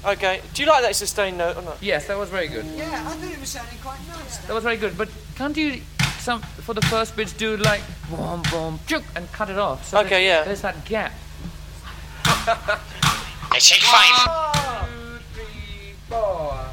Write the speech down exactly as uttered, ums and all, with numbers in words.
Okay. Do you like that sustained note or not? Yes, that was very good. Yeah, I thought it was sounding quite nice. That was very good, but can't you, some for the first bits, do like boom, boom, chuk, and cut it off? So Okay, that yeah. There's that gap. Let's take five. One, two, three, four.